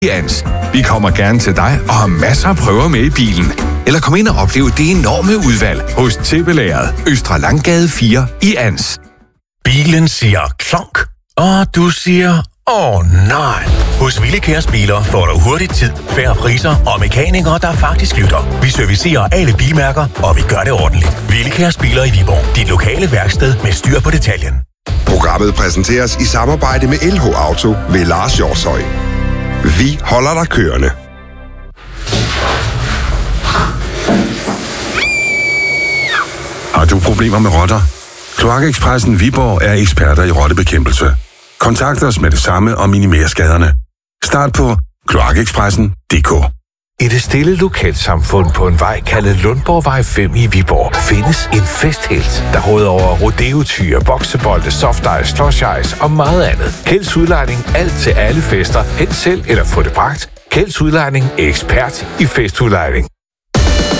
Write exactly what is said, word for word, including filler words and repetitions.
i Ans. Vi kommer gerne til dig og har masser af prøver med i bilen. Eller kom ind og opleve det enorme udvalg hos Tippelageret, Østre Langgade fire i Ans. Bilen siger klonk, og du siger åh nej. Hos Villecars Biler får du hurtigt tid, færre priser og mekanikere, der faktisk lytter. Vi servicerer alle bilmærker, og vi gør det ordentligt. Villecars Biler i Viborg. Dit lokale værksted med styr på detaljen. Programmet præsenteres i samarbejde med L H Auto ved Lars Hjortshøj. Vi holder dig kørende. Har du problemer med rotter? Kloakekspressen Viborg er eksperter i rottebekæmpelse. Kontakt os med det samme og minimer skaderne. Start på kloakekspressen punktum d k. I det stille lokalsamfund på en vej kaldet Lundborgvej fem i Viborg findes en festhelt, der råder over rodeotyr, boksebolde, soft ice, slush ice og meget andet. Kjelds Udlejning, alt til alle fester. Hent selv eller få det bragt. Kjelds Udlejning er ekspert i festudlejning.